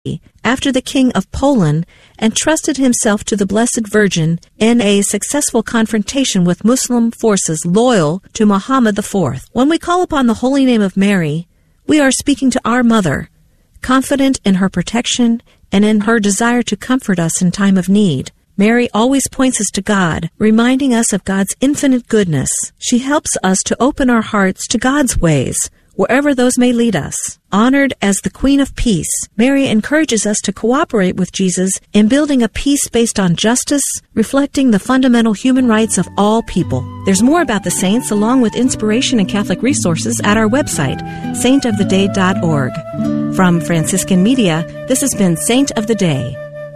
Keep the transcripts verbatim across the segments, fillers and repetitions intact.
after the King of Poland entrusted himself to the Blessed Virgin in a successful confrontation with Muslim forces loyal to Muhammad the Fourth. When we call upon the holy name of Mary, we are speaking to our mother, confident in her protection and in her desire to comfort us in time of need. Mary always points us to God, reminding us of God's infinite goodness. She helps us to open our hearts to God's ways, wherever those may lead us. Honored as the Queen of Peace, Mary encourages us to cooperate with Jesus in building a peace based on justice, reflecting the fundamental human rights of all people. There's more about the saints, along with inspiration and Catholic resources, at our website, saint of the day dot org. From Franciscan Media, this has been Saint of the Day.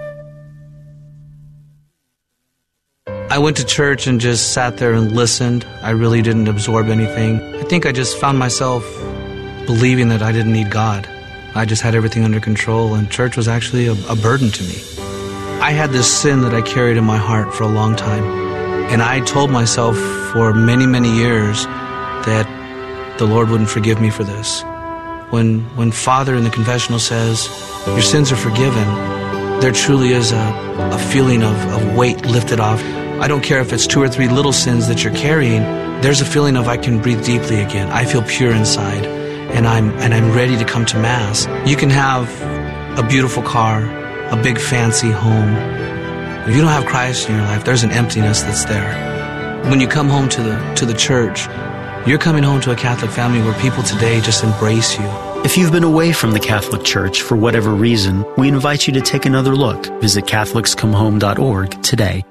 I went to church and just sat there and listened. I really didn't absorb anything. I think I just found myself believing that I didn't need God. I just had everything under control, and church was actually a, a burden to me. I had this sin that I carried in my heart for a long time, and I told myself for many, many years that the Lord wouldn't forgive me for this. When, when Father in the confessional says, your sins are forgiven, there truly is a, a feeling of, of weight lifted off. I don't care if it's two or three little sins that you're carrying. There's a feeling of I can breathe deeply again. I feel pure inside, and I'm and I'm ready to come to Mass. You can have a beautiful car, a big fancy home. If you don't have Christ in your life, there's an emptiness that's there. When you come home to the to the church, you're coming home to a Catholic family where people today just embrace you. If you've been away from the Catholic Church for whatever reason, we invite you to take another look. Visit Catholics Come Home dot org today.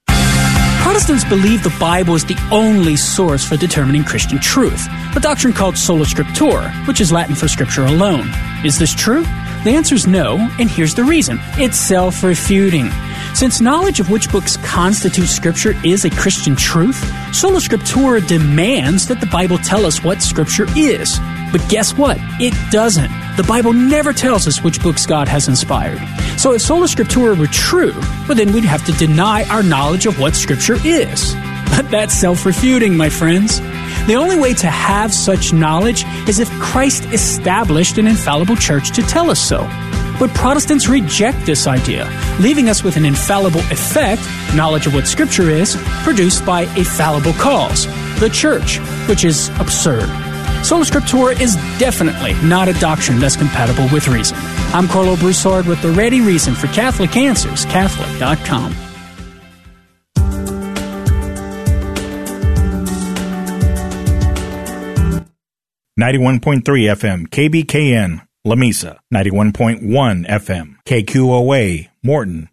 Protestants believe the Bible is the only source for determining Christian truth, a doctrine called sola scriptura, which is Latin for scripture alone. Is this true? The answer is no, and here's the reason. It's self-refuting. Since knowledge of which books constitute Scripture is a Christian truth, sola scriptura demands that the Bible tell us what Scripture is. But guess what? It doesn't. The Bible never tells us which books God has inspired. So if sola scriptura were true, well then we'd have to deny our knowledge of what Scripture is. But that's self-refuting, my friends. The only way to have such knowledge is if Christ established an infallible church to tell us so. But Protestants reject this idea, leaving us with an infallible effect, knowledge of what Scripture is, produced by a fallible cause, the church, which is absurd. Sola Scriptura is definitely not a doctrine that's compatible with reason. I'm Carlo Broussard with the ready reason for Catholic Answers, Catholic dot com. ninety-one point three F M, K B K N, La Mesa. ninety-one point one F M, K Q O A, Morton.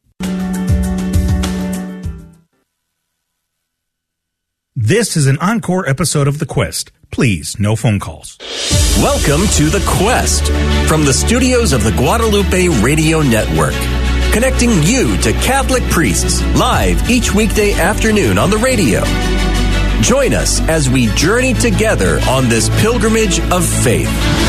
This is an encore episode of The Quest. Please, no phone calls. Welcome to The Quest from the studios of the Guadalupe Radio Network. Connecting you to Catholic priests live each weekday afternoon on the radio. Join us as we journey together on this pilgrimage of faith.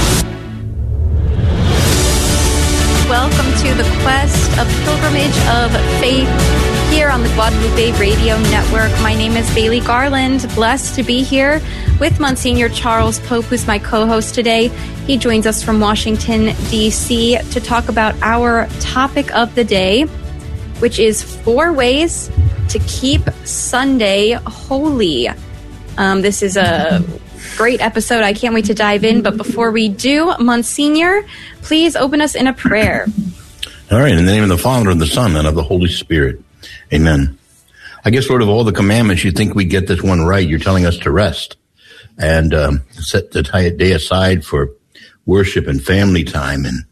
Welcome to The Quest, a pilgrimage of faith here on the Guadalupe Radio Network. My name is Bailey Garland. Blessed to be here with Monsignor Charles Pope, who's my co-host today. He joins us from Washington, D C to talk about our topic of the day, which is four ways to keep Sunday holy. Um, this is a great episode. I can't wait to dive in. But before we do, Monsignor, please open us in a prayer. All right. In the name of the Father, and the Son, and of the Holy Spirit. Amen. I guess, Lord, of all the commandments, you think we get this one right. You're telling us to rest and um, set the day aside for worship and family time. And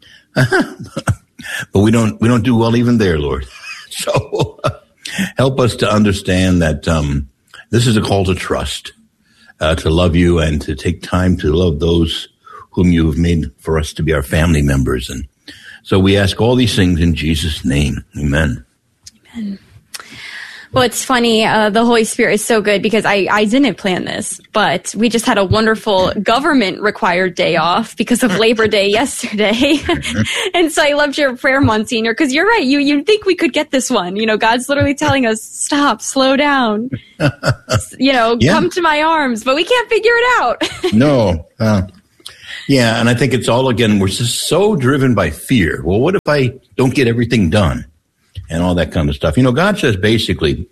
but we don't we don't do well even there, Lord. So help us to understand that um, this is a call to trust, uh, to love you, and to take time to love those whom you have made for us to be our family members. And so we ask all these things in Jesus' name. Amen. Amen. Well, it's funny. Uh, the Holy Spirit is so good because I, I didn't plan this, but we just had a wonderful government required day off because of Labor Day yesterday. And so I loved your prayer, Monsignor, because you're right. You, you'd think we could get this one. You know, God's literally telling us, stop, slow down, you know, yeah. Come to my arms, but we can't figure it out. No. Uh, Yeah, and I think it's all, again, we're just so driven by fear. Well, what if I don't get everything done? And all that kind of stuff. You know, God says basically,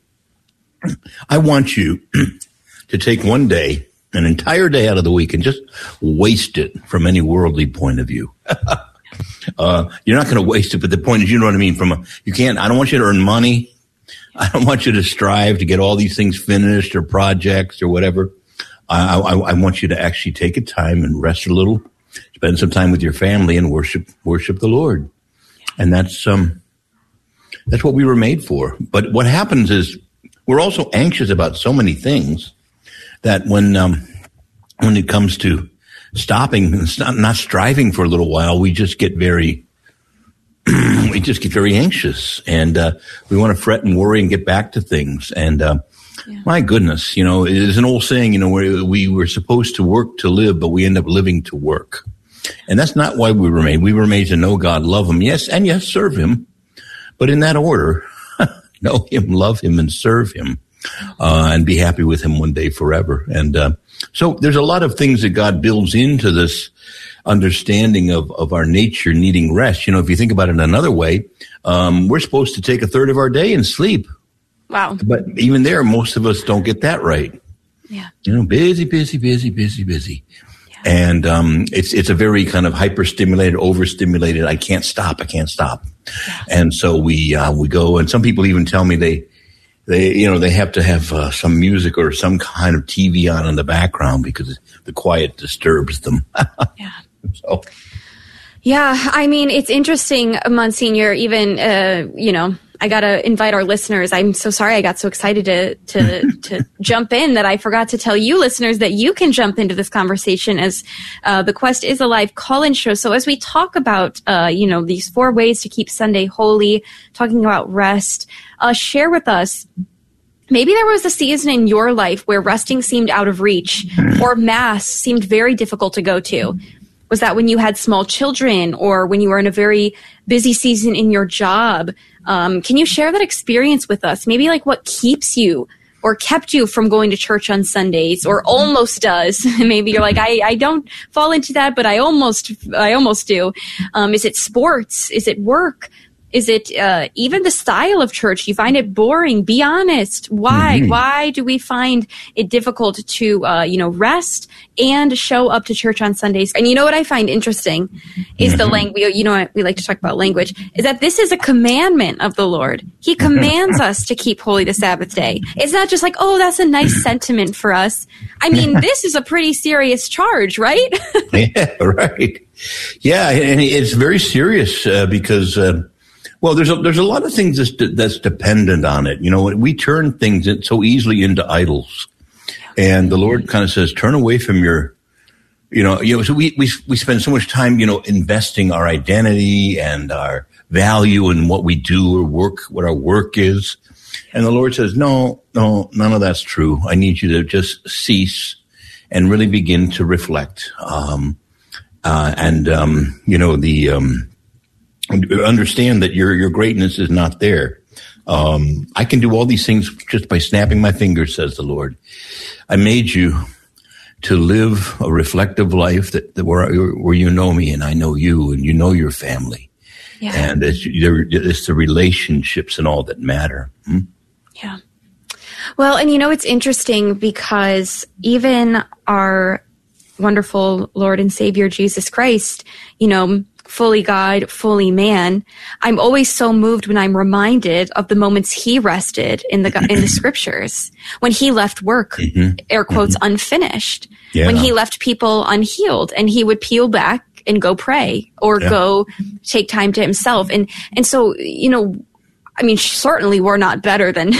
I want you to take one day, an entire day out of the week, and just waste it from any worldly point of view. uh, you're not going to waste it, but the point is, you know what I mean? From a, you can't, I don't want you to earn money. I don't want you to strive to get all these things finished or projects or whatever. I, I, I want you to actually take a time and rest a little, spend some time with your family and worship, worship the Lord. And that's, um, that's what we were made for. But what happens is we're also anxious about so many things that when, um, when it comes to stopping and not, not striving for a little while, we just get very, we just get very anxious, and, uh, we want to fret and worry and get back to things. And, uh, Yeah. My goodness, you know, there's an old saying, you know, where we were supposed to work to live, but we end up living to work. And that's not why we were made. We were made to know God, love him, yes, and yes, serve him. But in that order, know him, love him, and serve him, uh, and be happy with him one day forever. And uh, so there's a lot of things that God builds into this understanding of, of our nature needing rest. You know, if you think about it another way, um, we're supposed to take a third of our day and sleep. Wow. But even there, most of us don't get that right. Yeah. You know, busy, busy, busy, busy, busy. Yeah. And um, it's it's a very kind of hyper-stimulated, overstimulated, I can't stop, I can't stop. Yeah. And so we uh, we go, and some people even tell me they, they you know, they have to have uh, some music or some kind of T V on in the background because the quiet disturbs them. Yeah. So. Yeah, I mean, it's interesting, Monsignor, even, uh, you know, I got to invite our listeners. I'm so sorry I got so excited to to to jump in that I forgot to tell you listeners that you can jump into this conversation as uh, the Quest is a live call-in show. So as we talk about, uh, you know, these four ways to keep Sunday holy, talking about rest, uh, share with us, maybe there was a season in your life where resting seemed out of reach or Mass seemed very difficult to go to. Was that when you had small children or when you were in a very busy season in your job? Um, can you share that experience with us? Maybe like what keeps you or kept you from going to church on Sundays or almost does. Maybe you're like, I, I don't fall into that, but I almost, I almost do. Um, is it sports? Is it work? Is it uh, even the style of church? You find it boring? Be honest. Why? Mm-hmm. Why do we find it difficult to, uh, you know, rest and show up to church on Sundays? And you know what I find interesting is mm-hmm. the language. You know what we like to talk about language. Is that this is a commandment of the Lord. He commands us to keep holy the Sabbath day. It's not just like, oh, that's a nice sentiment for us. I mean, this is a pretty serious charge, right? Yeah, right. Yeah, and it's very serious uh, because. Uh, Well, there's a, there's a lot of things that's, de- that's dependent on it. You know, we turn things in so easily into idols, and the Lord kind of says, turn away from your, you know, you know, so we, we, we spend so much time, you know, investing our identity and our value in what we do or work, what our work is. And the Lord says, no, no, none of that's true. I need you to just cease and really begin to reflect. Um, uh, and, um, you know, the, um, understand that your your greatness is not there. Um, I can do all these things just by snapping my fingers, says the Lord. I made you to live a reflective life that, that where where you know me and I know you and you know your family. Yeah. And it's, it's the relationships and all that matter. Hmm? Yeah. Well, and you know, it's interesting because even our wonderful Lord and Savior, Jesus Christ, you know, fully God, fully man, I'm always so moved when I'm reminded of the moments he rested in the in the scriptures, when he left work, mm-hmm. air quotes, mm-hmm. unfinished, yeah. when he left people unhealed, and he would peel back and go pray or yeah. go take time to himself. And and so, you know, I mean, certainly we're not better than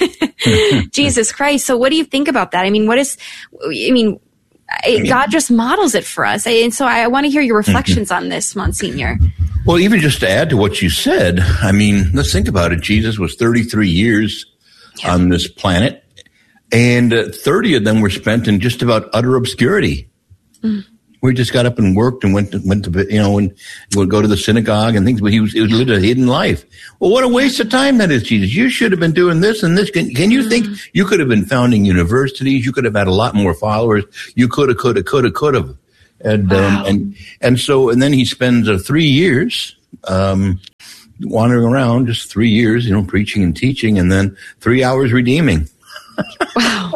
Jesus Christ. So what do you think about that? I mean, what is, I mean, It, God just models it for us. And so I want to hear your reflections mm-hmm. on this, Monsignor. Well, even just to add to what you said, I mean, let's think about it. Jesus was thirty-three years yeah. on this planet, and uh, thirty of them were spent in just about utter obscurity. Mm. We just got up and worked and went to, went to you know, and would go to the synagogue and things, but he was, he was lived a hidden life. Well, what a waste of time that is, Jesus. You should have been doing this and this. Can, can you mm. think you could have been founding universities? You could have had a lot more followers. You could have, could have, could have, could have. And, wow. um, and, and so, and then he spends uh, three years, um, wandering around, just three years, you know, preaching and teaching, and then three hours redeeming. Wow.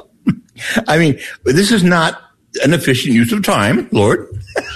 I mean, this is not an efficient use of time, Lord,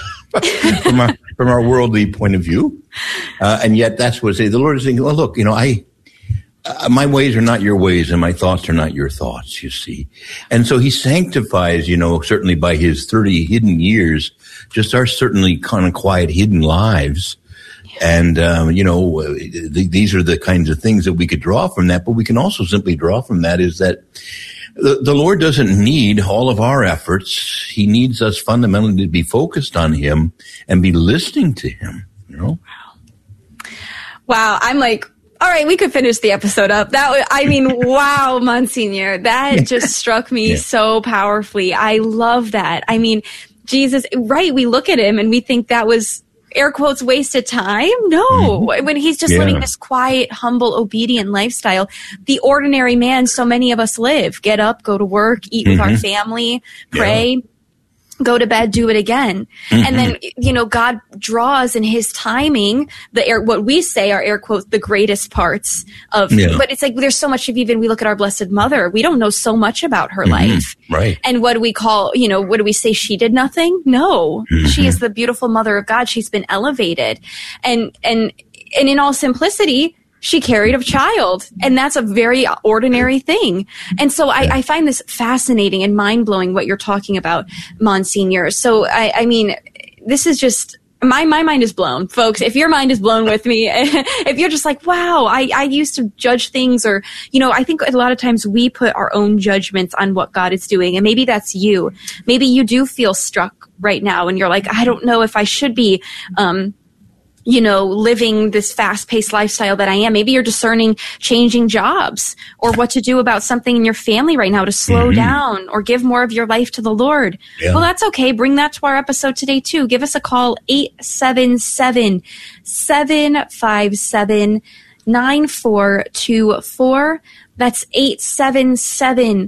from our, from our worldly point of view. Uh, and yet that's what say the Lord is saying, well, look, you know, I, uh, my ways are not your ways and my thoughts are not your thoughts, you see. And so he sanctifies, you know, certainly by his thirty hidden years, just our certainly kind of quiet hidden lives. And, um, you know, th- these are the kinds of things that we could draw from that, but we can also simply draw from that is that the, the Lord doesn't need all of our efforts. He needs us fundamentally to be focused on him and be listening to him, you know? Wow. Wow. I'm like, all right, we could finish the episode up. That was, I mean, wow, Monsignor, that just struck me yeah. so powerfully. I love that. I mean, Jesus, right? We look at him and we think that was, air quotes, wasted time. No, mm-hmm. when he's just yeah. living this quiet, humble, obedient lifestyle, the ordinary man so many of us live. Get up, go to work, eat mm-hmm. with our family, pray. Yeah. Go to bed, do it again. Mm-hmm. And then, you know, God draws in his timing the air, what we say are air quotes, the greatest parts of, yeah. but it's like, there's so much of, even we look at our Blessed Mother, we don't know so much about her mm-hmm. life. Right. And what do we call, you know, what do we say? She did nothing? No, mm-hmm. she is the beautiful Mother of God. She's been elevated. And, and, and in all simplicity, she carried a child, and that's a very ordinary thing. And so I, I find this fascinating and mind-blowing what you're talking about, Monsignor. So, I, I mean, this is just, my, my mind is blown, folks. If your mind is blown with me, if you're just like, wow, I, I used to judge things, or, you know, I think a lot of times we put our own judgments on what God is doing, and maybe that's you. Maybe you do feel struck right now, and you're like, I don't know if I should be, um, you know, living this fast-paced lifestyle that I am. Maybe you're discerning changing jobs, or what to do about something in your family right now to slow mm-hmm. down or give more of your life to the Lord. Yeah. Well, that's okay. Bring that to our episode today too. Give us a call, eight seven seven, seven five seven, nine four two four. That's eight seven seven,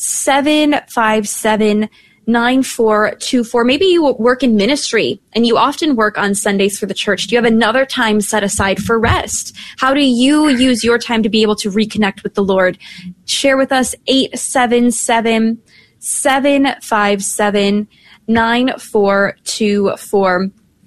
seven five seven, nine four two four. Maybe you work in ministry and you often work on Sundays for the church. Do you have another time set aside for rest? How do you use your time to be able to reconnect with the Lord? Share with us, eight seven seven, seven five seven, nine four two four.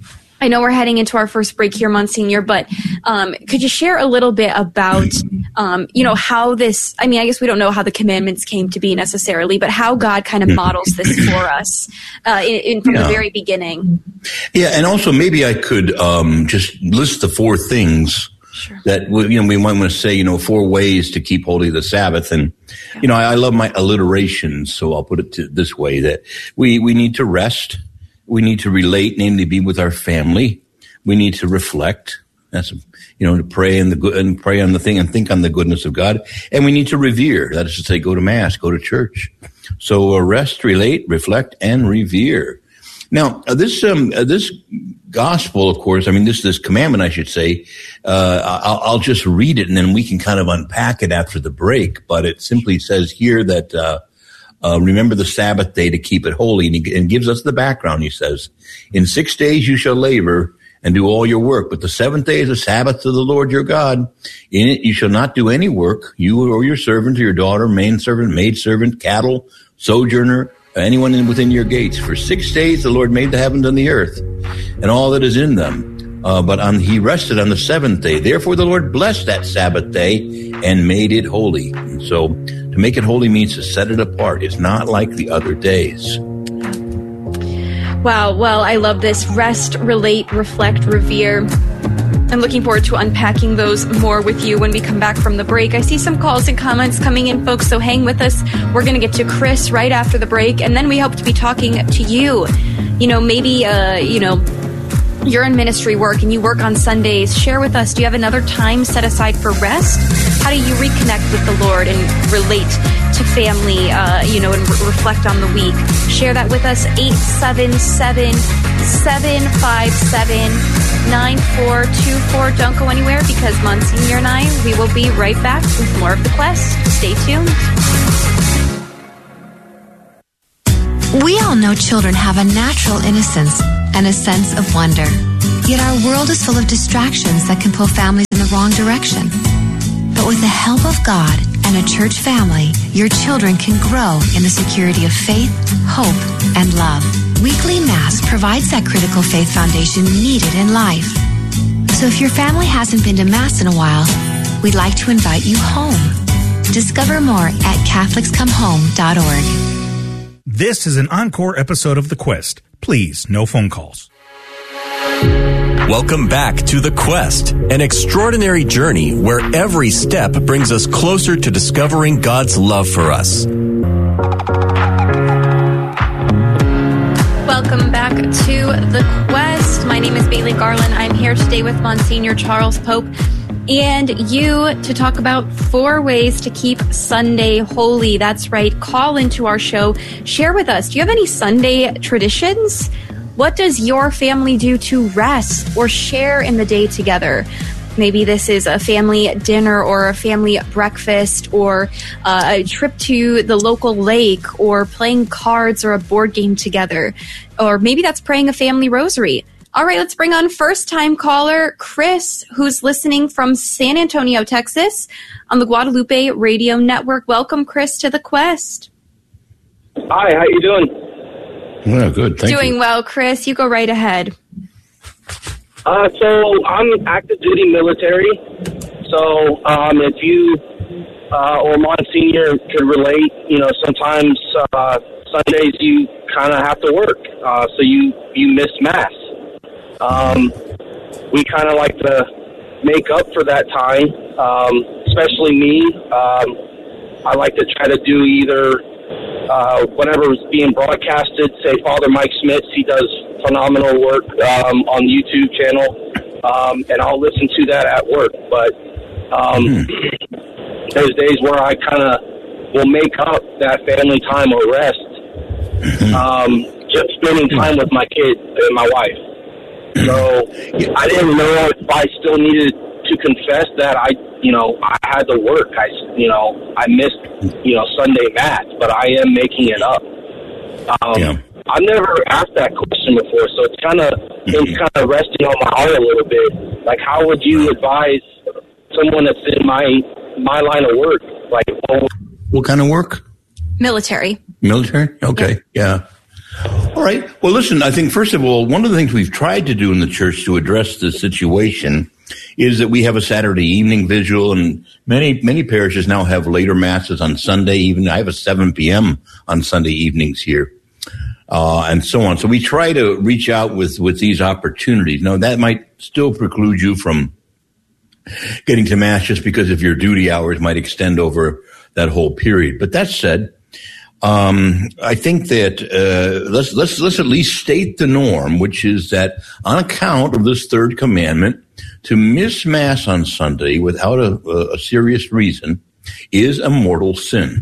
I know we're heading into our first break here, Monsignor, but um, could you share a little bit about, um, you know, how this, I mean, I guess we don't know how the commandments came to be necessarily, but how God kind of models this for us uh, in, in, from yeah. the very beginning. Yeah, and also maybe I could um, just list the four things sure. that, you know, we might want to say, you know, four ways to keep holy the Sabbath. And, yeah. you know, I, I love my alliterations, so I'll put it to this way, that we, we need to rest. We need to relate, namely be with our family. We need to reflect. That's, you know, to pray and the good and pray on the thing and think on the goodness of God. And we need to revere. That is to say, go to mass, go to church. So uh, rest, relate, reflect, and revere. Now, uh, this um, uh, this gospel, of course, I mean, this this commandment, I should say. Uh, I'll, I'll just read it, and then we can kind of unpack it after the break. But it simply says here that. Uh, Uh, remember the Sabbath day to keep it holy. And he and gives us the background. He says, in six days you shall labor and do all your work, but the seventh day is a Sabbath to the Lord your God. In it you shall not do any work, you or your servant or your daughter, maidservant, maidservant, cattle, sojourner, anyone in, within your gates. For six days the Lord made the heavens and the earth and all that is in them. Uh, but on, he rested on the seventh day. Therefore the Lord blessed that Sabbath day and made it holy. And so to make it holy means to set it apart. It's not like the other days. Wow. Well, I love this. Rest, relate, reflect, revere. I'm looking forward to unpacking those more with you when we come back from the break. I see some calls and comments coming in, folks, so hang with us. We're going to get to Chris right after the break, and then we hope to be talking to you. You know, maybe, uh, you know, you're in ministry work and you work on Sundays. Share with us, do you have another time set aside for rest? How do you reconnect with the Lord and relate to family, uh, you know, and re- reflect on the week? Share that with us, eight seven seven, seven five seven, nine four two four. Don't go anywhere, because Monsignor and I, we will be right back with more of The Quest. Stay tuned. We all know children have a natural innocence and a sense of wonder. Yet our world is full of distractions that can pull families in the wrong direction. But with the help of God and a church family, your children can grow in the security of faith, hope, and love. Weekly Mass provides that critical faith foundation needed in life. So if your family hasn't been to Mass in a while, we'd like to invite you home. Discover more at Catholics Come Home dot org. This is an encore episode of The Quest. Please, no phone calls. Welcome back to The Quest, an extraordinary journey where every step brings us closer to discovering God's love for us. Welcome back to The Quest. My name is Bailey Garland. I'm here today with Monsignor Charles Pope and you to talk about four ways to keep Sunday holy. That's right. Call into our show. Share with us. Do you have any Sunday traditions? What does your family do to rest or share in the day together? Maybe this is a family dinner or a family breakfast or uh, a trip to the local lake or playing cards or a board game together. Or maybe that's praying a family rosary. All right, let's bring on first-time caller Chris, who's listening from San Antonio, Texas, on the Guadalupe Radio Network. Welcome, Chris, to The Quest. Hi, how you doing? Yeah, good. Thank Doing you. well, Chris. You go right ahead. Uh, so I'm active duty military. So um, if you uh, or Monsignor could relate, you know, sometimes uh, Sundays you kind of have to work, uh, so you you miss Mass. Um, we kind of like to make up for that time, um, especially me. Um, I like to try to do either uh, whatever is being broadcasted. Say Father Mike Smith, he does phenomenal work um, on the YouTube channel, um, and I'll listen to that at work. But um, mm-hmm. there's days where I kind of will make up that family time or rest, mm-hmm. um, just spending time with my kid and my wife. So I didn't know if I still needed to confess that I, you know, I had to work. I, you know, I missed, you know, Sunday Mass, but I am making it up. Um, yeah. I've never asked that question before, so it's kind of it's kind of resting on my heart a little bit. Like, how would you advise someone that's in my my line of work? Like, well, what kind of work? Military. Military? Okay, yeah. yeah. All right. Well, listen, I think, first of all, one of the things we've tried to do in the church to address this situation is that we have a Saturday evening vigil, and many, many parishes now have later Masses on Sunday. Even I have a seven p.m. on Sunday evenings here, uh, and so on. So we try to reach out with, with these opportunities. Now, that might still preclude you from getting to Mass just because of your duty hours might extend over that whole period. But that said, Um, I think that uh, let's let's let's at least state the norm, which is that on account of this third commandment, to miss Mass on Sunday without a, a serious reason is a mortal sin.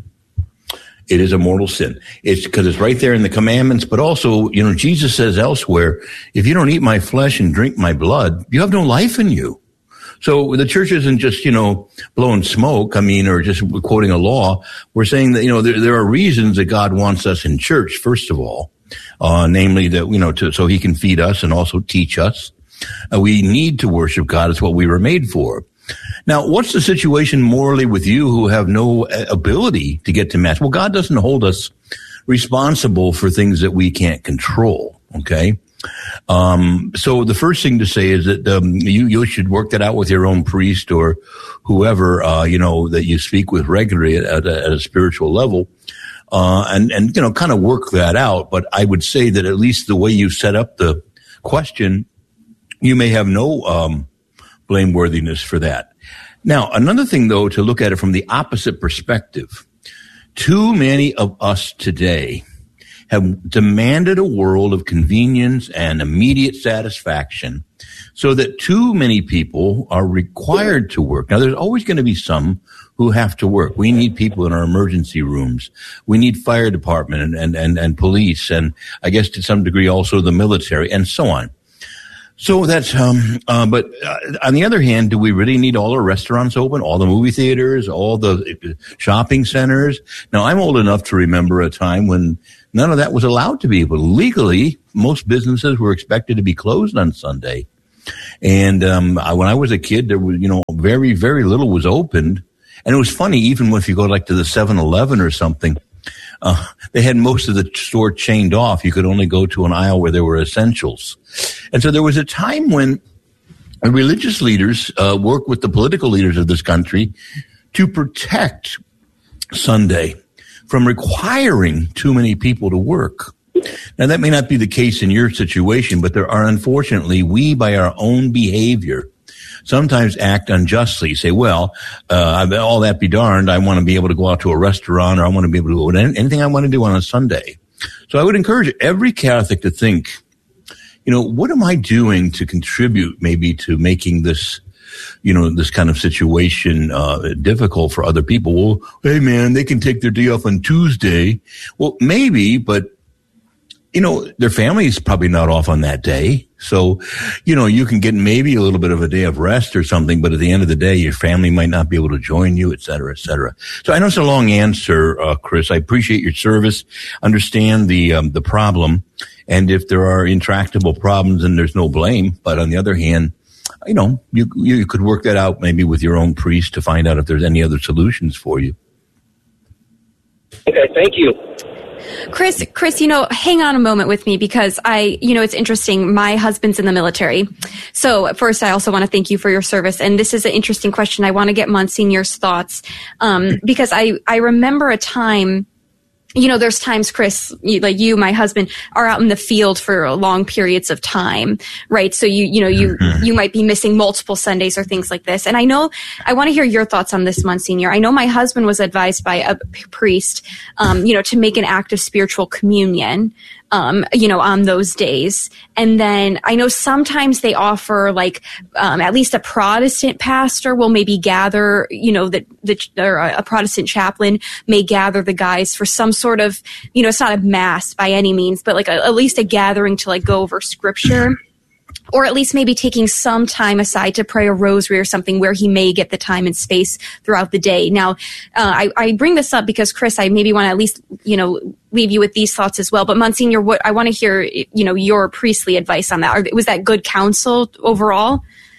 It is a mortal sin. It's because it's right there in the commandments, but also, you know, Jesus says elsewhere, if you don't eat my flesh and drink my blood, you have no life in you. So the church isn't just, you know, blowing smoke, I mean, or just quoting a law. We're saying that, you know, there, there are reasons that God wants us in church, first of all, uh, namely that, you know, to, so he can feed us and also teach us. Uh, we need to worship God. It's what we were made for. Now, what's the situation morally with you who have no ability to get to Mass? Well, God doesn't hold us responsible for things that we can't control, okay? Um, so the first thing to say is that, um, you, you should work that out with your own priest or whoever, uh, you know, that you speak with regularly at, at, a, at a spiritual level, uh, and, and, you know, kind of work that out. But I would say that at least the way you set up the question, you may have no, um, blameworthiness for that. Now, another thing though, to look at it from the opposite perspective, too many of us today have demanded a world of convenience and immediate satisfaction so that too many people are required to work. Now, there's always going to be some who have to work. We need people in our emergency rooms. We need fire department and, and, and, and police, and I guess to some degree also the military and so on. So that's, um, uh, but uh, on the other hand, do we really need all our restaurants open, all the movie theaters, all the shopping centers? Now, I'm old enough to remember a time when none of that was allowed to be, but legally, most businesses were expected to be closed on Sunday. And um, I, when I was a kid, there was, you know, very, very little was opened. And it was funny, even if you go like to the seven eleven or something, uh, they had most of the store chained off. You could only go to an aisle where there were essentials. And so there was a time when religious leaders uh, worked with the political leaders of this country to protect Sunday from requiring too many people to work. Now, that may not be the case in your situation, but there are, unfortunately, we, by our own behavior, sometimes act unjustly. Say, well, uh, all that be darned, I want to be able to go out to a restaurant, or I want to be able to do anything I want to do on a Sunday. So I would encourage every Catholic to think, you know, what am I doing to contribute maybe to making this, you know, this kind of situation uh difficult for other people? Well, hey, man, they can take their day off on Tuesday. Well, maybe, but you know, their family is probably not off on that day. So, you know, you can get maybe a little bit of a day of rest or something, but at the end of the day, your family might not be able to join you, et cetera, et cetera. So I know it's a long answer, uh, Chris. I appreciate your service, understand the, um, the problem. And if there are intractable problems, then there's no blame. But on the other hand, you know, you, you could work that out maybe with your own priest to find out if there's any other solutions for you. Okay, thank you. Chris, Chris, you know, hang on a moment with me because I, you know, it's interesting. My husband's in the military. So first, I also want to thank you for your service. And this is an interesting question. I want to get Monsignor's thoughts, um, because I, I remember a time, you know, there's times, Chris, you, like you, my husband, are out in the field for long periods of time, right? So you, you know, you, you might be missing multiple Sundays or things like this. And I know, I want to hear your thoughts on this, Monsignor. I know my husband was advised by a p- priest, um, you know, to make an act of spiritual communion, um, you know, on those days. And then I know sometimes they offer like, um, at least a Protestant pastor will maybe gather, you know, that the, or a Protestant chaplain may gather the guys for some sort of, you know, it's not a mass by any means, but like a, at least a gathering to like go over scripture. Or at least maybe taking some time aside to pray a rosary or something where he may get the time and space throughout the day. Now, uh, I, I bring this up because, Chris, I maybe want to at least, you know, leave you with these thoughts as well. But, Monsignor, what I want to hear, you know, your priestly advice on that. Or was that good counsel overall?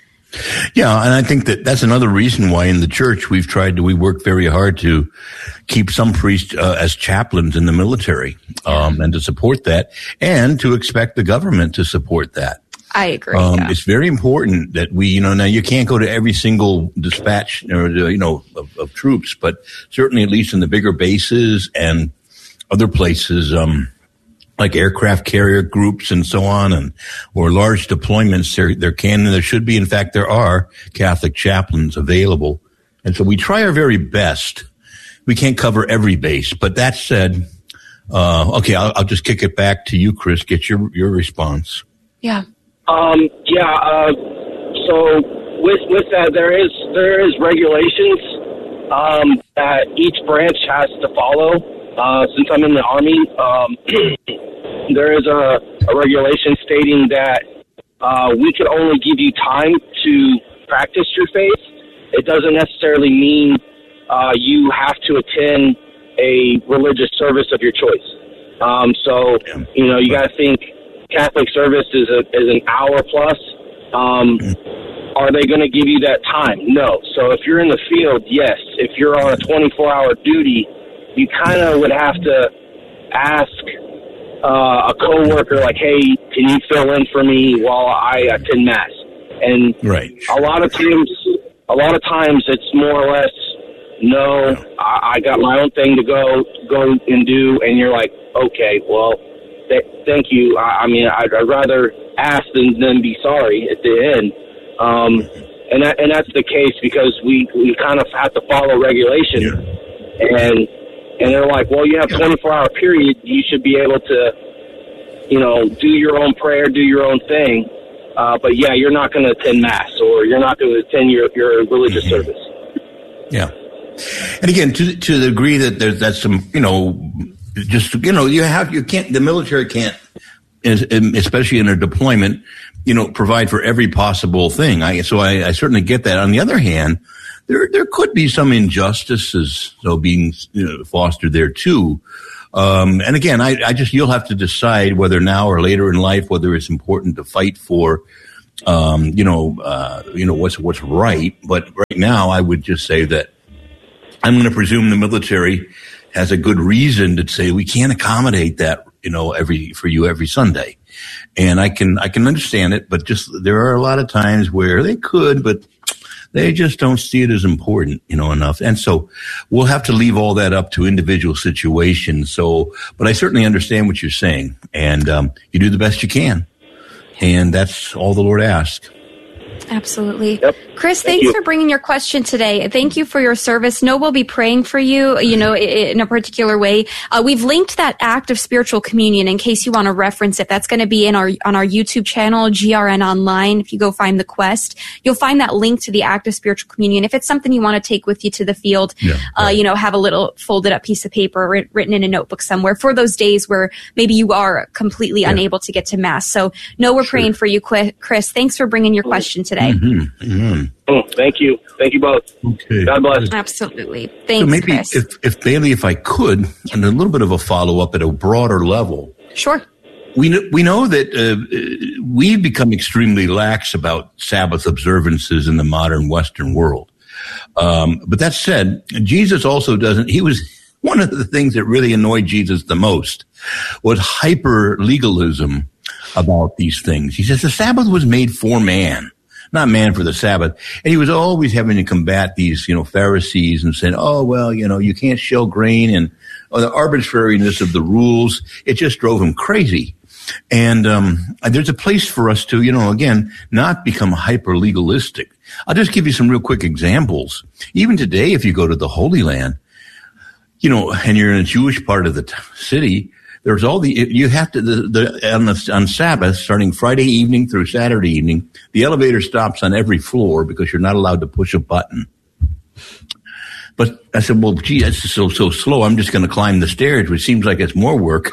Yeah, and I think that that's another reason why in the church we've tried to, we work very hard to keep some priests uh, as chaplains in the military, um, and to support that, and to expect the government to support that. I agree. Um, yeah. It's very important that we, you know, now you can't go to every single dispatch or, you know, of, of troops, but certainly at least in the bigger bases and other places, um, like aircraft carrier groups and so on, and or large deployments, there, there can and there should be, in fact, there are Catholic chaplains available. And so we try our very best. We can't cover every base, but that said, uh, okay, I'll, I'll just kick it back to you, Chris, get your, your response. Yeah. Um, yeah, uh, so with, with that, there is, there is regulations, um, that each branch has to follow. Uh, since I'm in the Army, um, there is a, a regulation stating that, uh, we can only give you time to practice your faith. It doesn't necessarily mean, uh, you have to attend a religious service of your choice. Um, so, you know, you gotta think, Catholic service is a, is an hour plus. Um, are they going to give you that time? No. So if you're in the field, yes. If you're on a twenty-four hour duty, you kind of would have to ask uh, a coworker, like, "Hey, can you fill in for me while I attend mass?" And right. a lot of times, a lot of times, it's more or less, "No, I, I got my own thing to go go and do," and you're like, "Okay, well." Th- thank you. I, I mean, I'd, I'd rather ask than, than be sorry at the end. Um, and that, and that's the case because we, we kind of have to follow regulation. Yeah. And, and they're like, well, you have a twenty-four hour period. You should be able to, you know, do your own prayer, do your own thing. Uh, but yeah, you're not going to attend mass or you're not going to attend your, your religious mm-hmm. service. Yeah. And again, to, to the degree that there's, that's some, you know, just, you know, you have, you can't, the military can't, especially in a deployment, you know, provide for every possible thing. I, so I, I certainly get that. On the other hand, there, there could be some injustices, so being you know, fostered there too. Um, and again, I, I just, you'll have to decide whether now or later in life, whether it's important to fight for, um, you know, uh, you know, what's, what's right. But right now I would just say that I'm going to presume the military has a good reason to say we can't accommodate that, you know, every, for you every Sunday. And I can, I can understand it, but just, there are a lot of times where they could, but they just don't see it as important, you know, enough. And so we'll have to leave all that up to individual situations. So, but I certainly understand what you're saying, and, um, you do the best you can. And that's all the Lord asks. Absolutely. Yep. Chris, Thank thanks you. for bringing your question today. Thank you for your service. No, we'll be praying for you, you know, in a particular way. Uh, we've linked that act of spiritual communion in case you want to reference it. That's going to be in our, on our YouTube channel, G R N Online. If you go find the Quest, you'll find that link to the act of spiritual communion. If it's something you want to take with you to the field, yeah, right. uh, you know, have a little folded up piece of paper writ- written in a notebook somewhere for those days where maybe you are completely yeah. unable to get to Mass. So no, we're sure. praying for you, Chris. Thanks for bringing your question today. Mm-hmm. Mm-hmm. Oh, thank you. Thank you both. Okay. God bless. Absolutely. Thanks, so maybe Chris. If, if Bailey, if I could, and a little bit of a follow-up at a broader level. Sure. We know, we know that uh, we've become extremely lax about Sabbath observances in the modern Western world. Um, but that said, Jesus also doesn't, he was, one of the things that really annoyed Jesus the most was hyper-legalism about these things. He says the Sabbath was made for man, not man for the Sabbath. And he was always having to combat these, you know, Pharisees and saying, oh, well, you know, you can't shell grain, and oh, the arbitrariness of the rules. It just drove him crazy. And um there's a place for us to, you know, again, not become hyper legalistic. I'll just give you some real quick examples. Even today, if you go to the Holy Land, you know, and you're in a Jewish part of the t- city, there's all the, you have to, the, the, on, the, on Sabbath, starting Friday evening through Saturday evening, the elevator stops on every floor because you're not allowed to push a button. But I said, well, gee, that's so, so slow. I'm just going to climb the stairs, which seems like it's more work.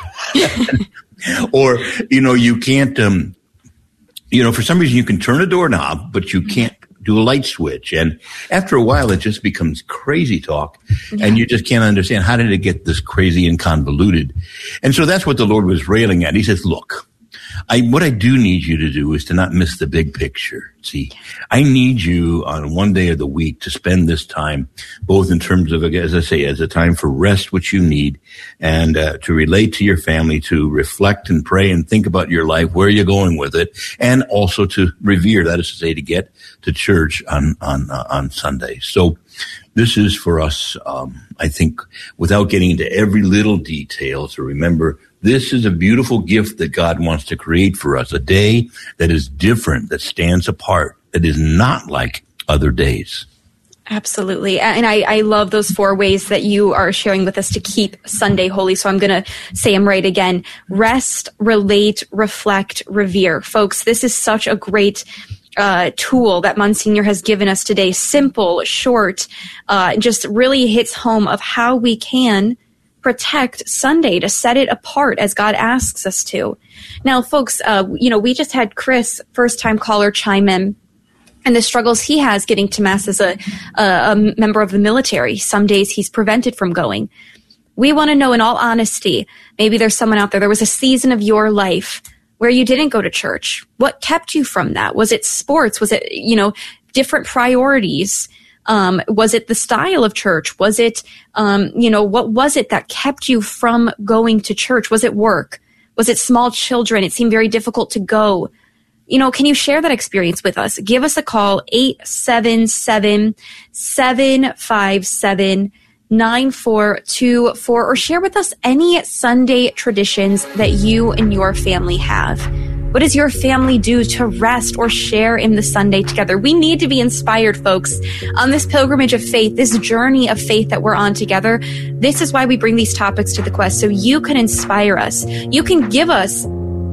Or, you know, you can't, um, you know, for some reason you can turn a doorknob, but you can't do a light switch. And after a while, it just becomes crazy talk. Yeah. And you just can't understand, how did it get this crazy and convoluted? And so that's what the Lord was railing at. He says, look, I, what I do need you to do is to not miss the big picture. See, I need you on one day of the week to spend this time, both in terms of, as I say, as a time for rest, which you need, and uh, to relate to your family, to reflect and pray and think about your life, where you're going with it, and also to revere, that is to say, to get to church on, on, uh, on Sunday. So this is for us, um, I think, without getting into every little detail, to remember this is a beautiful gift that God wants to create for us, a day that is different, that stands apart, that is not like other days. Absolutely. And I, I love those four ways that you are sharing with us to keep Sunday holy. So I'm going to say them right again. Rest, relate, reflect, revere. Folks, this is such a great uh, tool that Monsignor has given us today. Simple, short, uh, just really hits home of how we can protect Sunday, to set it apart as God asks us to. Now, folks, uh, you know, we just had Chris, first-time caller, chime in, and the struggles he has getting to Mass as a, a, a member of the military. Some days he's prevented from going. We want to know, in all honesty, maybe there's someone out there, there was a season of your life where you didn't go to church. What kept you from that? Was it sports? Was it, you know, different priorities? Um, was it the style of church? Was it, um, you know, what was it that kept you from going to church? Was it work? Was it small children? It seemed very difficult to go. You know, can you share that experience with us? Give us a call, eight seven seven, seven five seven, nine four two four, or share with us any Sunday traditions that you and your family have. What does your family do to rest or share in the Sunday together? We need to be inspired, folks, on this pilgrimage of faith, this journey of faith that we're on together. This is why we bring these topics to the Quest, so you can inspire us. You can give us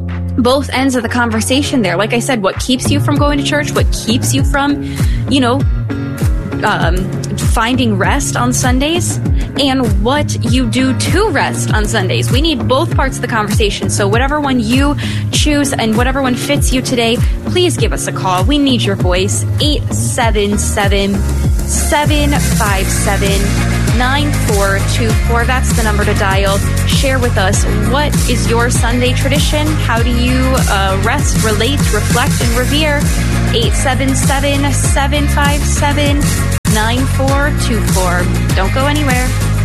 both ends of the conversation there. Like I said, what keeps you from going to church? What keeps you from, you know, um, finding rest on Sundays and what you do to rest on Sundays. We need both parts of the conversation. So whatever one you choose and whatever one fits you today, please give us a call. We need your voice. eight seven seven, seven five seven, nine four two four. That's the number to dial. Share with us, what is your Sunday tradition? How do you uh, rest, relate, reflect, and revere? eight seven seven, seven five seven, nine four two four. Don't go anywhere.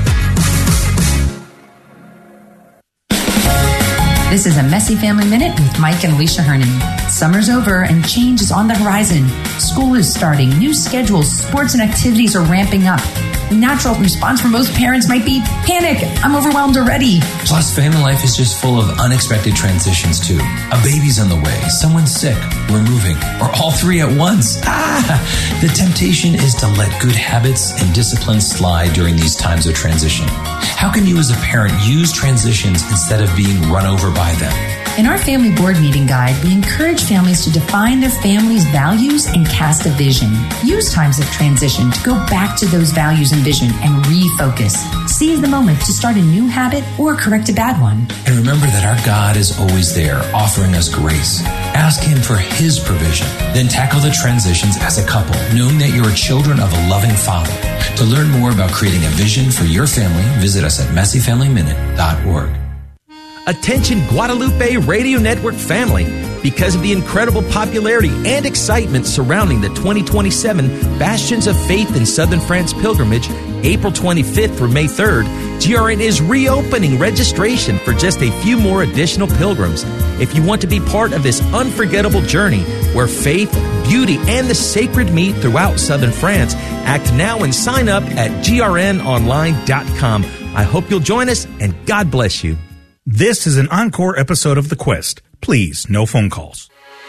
This is a Messy Family Minute with Mike and Alicia Hernon. Summer's over and change is on the horizon. School is starting, new schedules, sports and activities are ramping up. The natural response for most parents might be panic. I'm overwhelmed already. Plus, family life is just full of unexpected transitions, too. A baby's on the way, someone's sick, we're moving, or all three at once. Ah! The temptation is to let good habits and discipline slide during these times of transition. How can you as a parent use transitions instead of being run over by them? In our family board meeting guide, we encourage families to define their family's values and cast a vision. Use times of transition to go back to those values and vision and refocus. Seize the moment to start a new habit or correct a bad one. And remember that our God is always there, offering us grace. Ask Him for His provision. Then tackle the transitions as a couple, knowing that you are children of a loving Father. To learn more about creating a vision for your family, visit us at messy family minute dot org. Attention Guadalupe Radio Network family. Because of the incredible popularity and excitement surrounding the twenty twenty-seven Bastions of Faith in Southern France pilgrimage, April twenty-fifth through May third, G R N is reopening registration for just a few more additional pilgrims. If you want to be part of this unforgettable journey where faith, beauty, and the sacred meet throughout Southern France, act now and sign up at G R N online dot com. I hope you'll join us, and God bless you. This is an encore episode of The Quest. Please, no phone calls.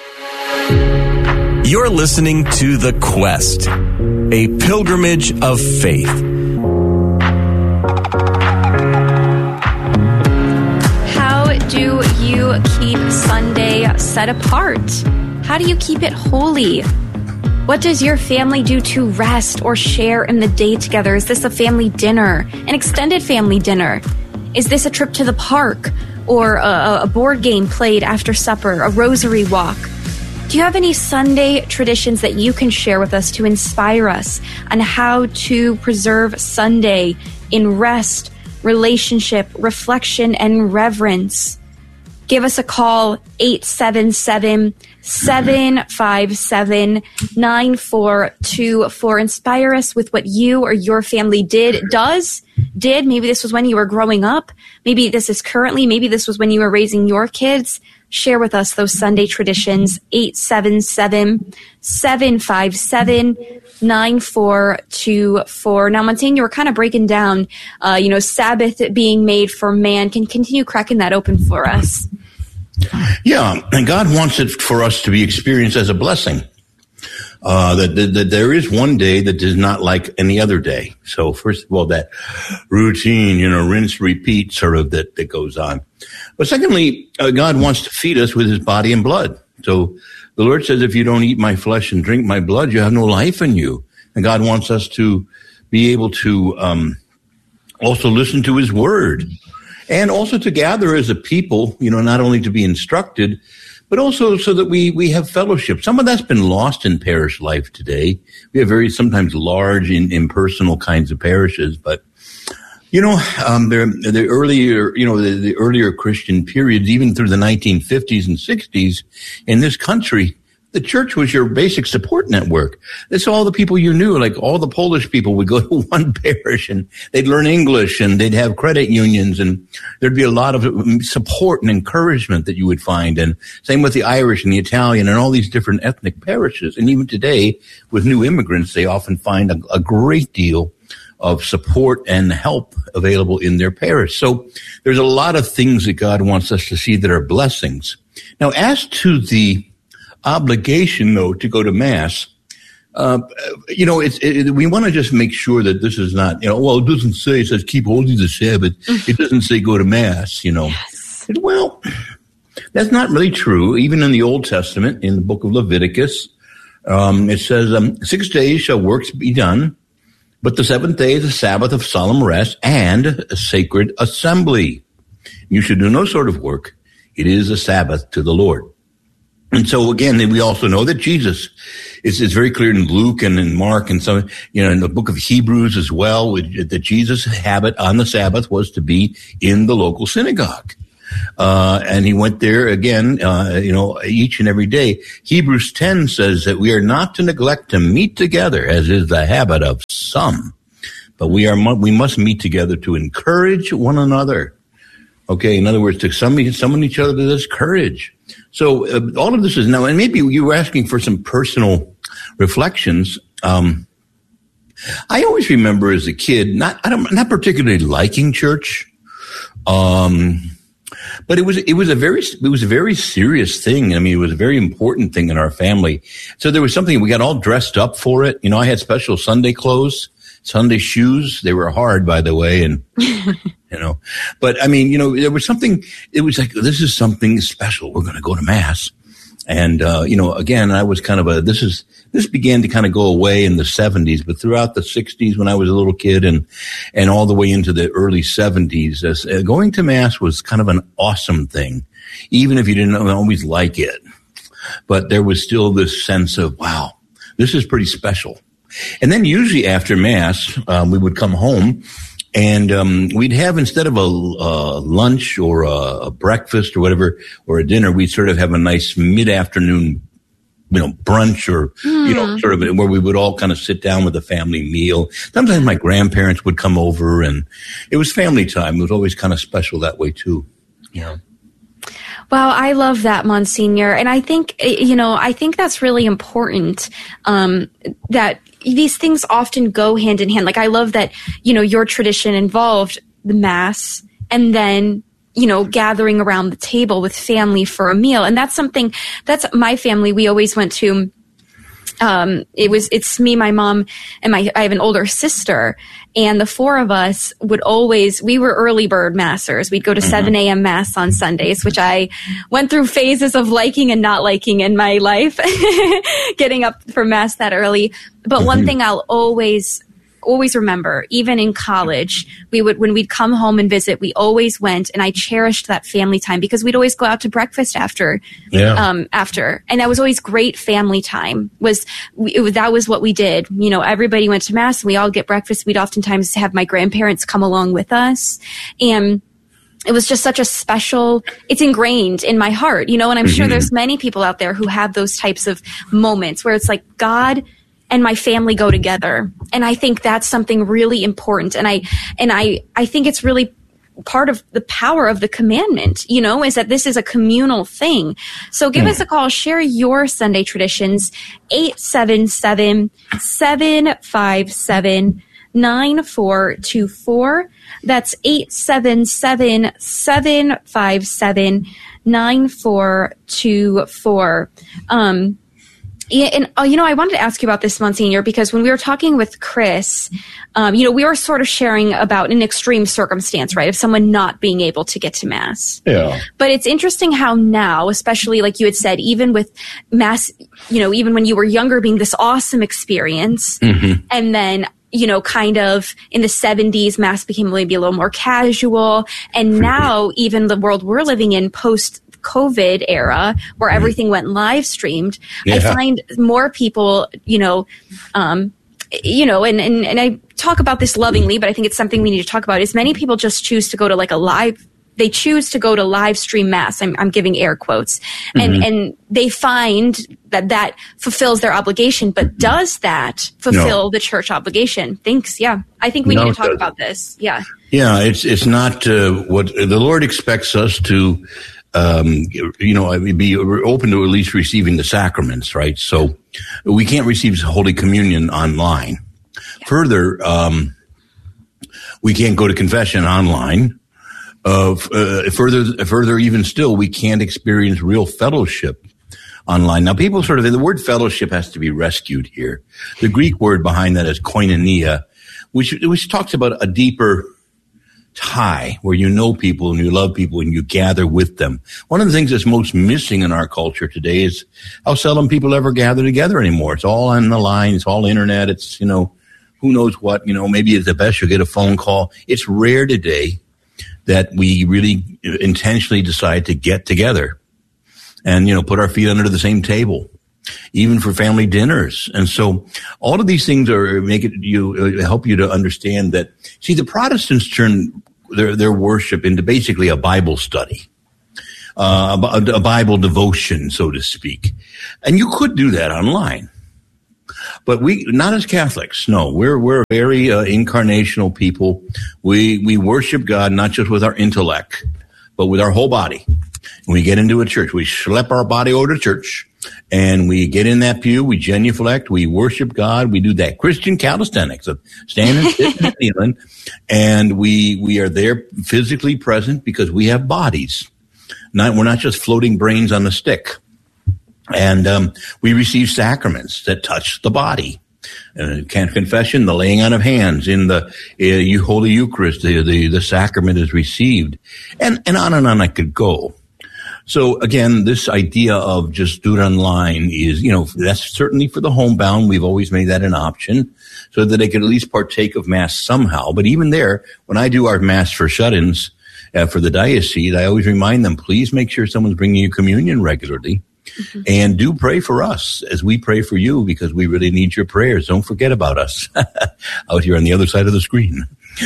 You're listening to The Quest, a pilgrimage of faith. How do you keep Sunday set apart? How do you keep it holy? What does your family do to rest or share in the day together? Is this a family dinner, an extended family dinner? Is this a trip to the park or a, a board game played after supper, a rosary walk? Do you have any Sunday traditions that you can share with us to inspire us on how to preserve Sunday in rest, relationship, reflection, and reverence? Give us a call, eight seven seven, seven five seven, nine four two four. Inspire us with what you or your family did, does, did. Maybe this was when you were growing up. Maybe this is currently. Maybe this was when you were raising your kids. Share with us those Sunday traditions, eight seven seven, seven five seven, nine four two four. Now, Monsignor, you were kind of breaking down, uh, you know, Sabbath being made for man. Can continue cracking that open for us. Yeah, and God wants it for us to be experienced as a blessing. Uh, that, that, that there is one day that is not like any other day. So first of all, that routine, you know, rinse, repeat sort of that, that goes on. But secondly, uh, God wants to feed us with His body and blood. So the Lord says, if you don't eat my flesh and drink my blood, you have no life in you. And God wants us to be able to um, also listen to His word and also to gather as a people, you know, not only to be instructed, but also so that we, we have fellowship. Some of that's been lost in parish life today. We have very sometimes large and impersonal kinds of parishes, but you know, um, the, the earlier, you know, the, the earlier Christian periods, even through the nineteen fifties and sixties in this country, the church was your basic support network. That's all the people you knew. Like all the Polish people would go to one parish and they'd learn English and they'd have credit unions and there'd be a lot of support and encouragement that you would find. And same with the Irish and the Italian and all these different ethnic parishes. And even today with new immigrants, they often find a, a great deal of support and help available in their parish. So there's a lot of things that God wants us to see that are blessings. Now, as to the obligation, though, to go to Mass, uh, you know, it's, it, we want to just make sure that this is not, you know, well, it doesn't say, it says keep holy the Sabbath. It doesn't say go to Mass, you know. Yes. Well, that's not really true. Even in the Old Testament, in the book of Leviticus, um, it says, um, six days shall works be done, But the seventh day is a Sabbath of solemn rest and a sacred assembly. You should do no sort of work. It is a Sabbath to the Lord. And so again, we also know that Jesus is, is very clear in Luke and in Mark and some, you know, in the book of Hebrews as well, that Jesus' habit on the Sabbath was to be in the local synagogue. Uh, and he went there again, uh, you know, each and every day. Hebrews ten says that we are not to neglect to meet together, as is the habit of some, but we are, we must meet together to encourage one another. Okay. In other words, to summon, summon each other to this courage. So uh, all of this is now, and maybe you were asking for some personal reflections. Um, I always remember as a kid, not, I don't, not particularly liking church. Um, But it was, it was a very, it was a very serious thing. I mean, it was a very important thing in our family. So there was something, we got all dressed up for it. You know, I had special Sunday clothes, Sunday shoes. They were hard, by the way. And, you know, but I mean, you know, there was something, it was like, this is something special. We're going to go to mass. And, uh, you know, again, I was kind of a, this is, this began to kind of go away in the seventies, but throughout the sixties when I was a little kid and, and all the way into the early seventies, as, uh, going to mass was kind of an awesome thing, even if you didn't always like it. But there was still this sense of, wow, this is pretty special. And then usually after mass, um, we would come home. And um we'd have, instead of a uh, lunch or a, a breakfast or whatever, or a dinner, we'd sort of have a nice mid-afternoon, you know, brunch or, mm. you know, sort of where we would all kind of sit down with a family meal. Sometimes my grandparents would come over, and it was family time. It was always kind of special that way, too. Yeah. Wow, I love that, Monsignor. And I think, you know, I think that's really important, um, that these things often go hand in hand. Like, I love that, you know, your tradition involved the Mass and then, you know, gathering around the table with family for a meal. And that's something, that's my family. We always went to, um, it was, it's me, my mom, and my, I have an older sister. And the four of us would always, we were early bird massers. We'd go to mm-hmm. seven a.m. mass on Sundays, which I went through phases of liking and not liking in my life, getting up for mass that early. But mm-hmm. one thing I'll always, always remember, even in college, we would, when we'd come home and visit, we always went, and I cherished that family time because we'd always go out to breakfast after, yeah. um, after. And that was always great family time. Was, it was, that was what we did. You know, everybody went to mass and we all get breakfast. We'd oftentimes have my grandparents come along with us. And it was just such a special, it's ingrained in my heart, you know, and I'm mm-hmm. sure there's many people out there who have those types of moments where it's like, God and my family go together. And I think that's something really important. And I, and I, I think it's really part of the power of the commandment, you know, is that this is a communal thing. So give mm. us a call, share your Sunday traditions, eight seven seven, seven five seven, nine four two four. That's eight seven seven, seven five seven, nine four two four. Um, Yeah, and, uh, you know, I wanted to ask you about this, Monsignor, because when we were talking with Chris, um, you know, we were sort of sharing about an extreme circumstance, right, of someone not being able to get to Mass. Yeah. But it's interesting how now, especially like you had said, even with Mass, you know, even when you were younger being this awesome experience, mm-hmm. and then, you know, kind of in the seventies, Mass became maybe a little more casual. And now even the world we're living in post COVID era where everything went live streamed, yeah. I find more people, you know, um, you know, and, and, and I talk about this lovingly, but I think it's something we need to talk about is many people just choose to go to like a live, they choose to go to live stream Mass. I'm, I'm giving air quotes, and, mm-hmm. and they find that that fulfills their obligation, but does that fulfill no. the church obligation? Thanks. Yeah. I think we no, need to talk about this. Yeah. Yeah. It's, it's not, uh, what the Lord expects us to, Um, you know, be open to at least receiving the sacraments, right? So we can't receive Holy Communion online. Yeah. Further, um, we can't go to confession online. Uh, uh, further, further, even still, we can't experience real fellowship online. Now, people sort of, the word fellowship has to be rescued here. The Greek word behind that is koinonia, which, which talks about a deeper tie where you know people and you love people and you gather with them. One of the things that's most missing in our culture today is how seldom people ever gather together anymore. It's all on the line. It's all internet. It's, you know, who knows what, you know, maybe at the best you'll get a phone call. It's rare today that we really intentionally decide to get together and, you know, put our feet under the same table, even for family dinners. And so all of these things are make it you help you to understand that. See, the Protestants turn their their worship into basically a Bible study, uh, a, a Bible devotion, so to speak. And you could do that online. But we, not as Catholics, no, we're, we're very uh, incarnational people. We, we worship God not just with our intellect, but with our whole body. When we get into a church, we schlep our body over to church and we get in that pew, we genuflect, we worship God, we do that Christian calisthenics of standing, sitting, and kneeling, and we, we are there physically present because we have bodies. Not, we're not just floating brains on a stick. And um, we receive sacraments that touch the body. Uh, confession, the laying on of hands, in the uh, Holy Eucharist, the, the the sacrament is received, and and on and on I could go. So again, this idea of just do it online is, you know, that's certainly for the homebound. We've always made that an option so that they could at least partake of Mass somehow. But even there, when I do our Mass for shut-ins uh, for the diocese, I always remind them, please make sure someone's bringing you communion regularly. Mm-hmm. And do pray for us as we pray for you, because we really need your prayers. Don't forget about us out here on the other side of the screen.